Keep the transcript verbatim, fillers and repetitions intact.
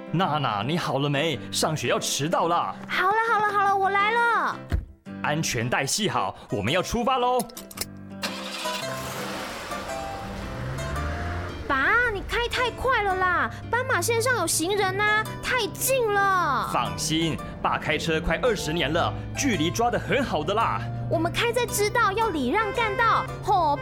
娜娜，你好了没？上学要迟到了。 好了好了好了，我来了。 安全带系好，我们要出发喽。 爸，你开太快了啦！斑马线上有行人啊，太近了。 放心，爸开车快二十年了，距离抓得很好的啦。 我们开在知道要礼让干道，吼。